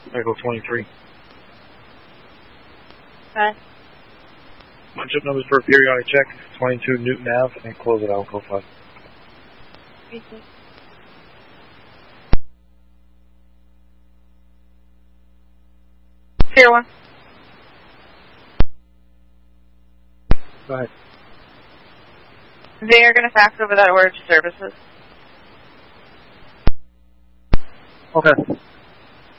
Echo 23. Okay. My chip numbers for a periodic check, 22 Newton Ave, and close it out, code 5. PC. Tier 1. Go ahead. They are going to fax over that order to services. Okay.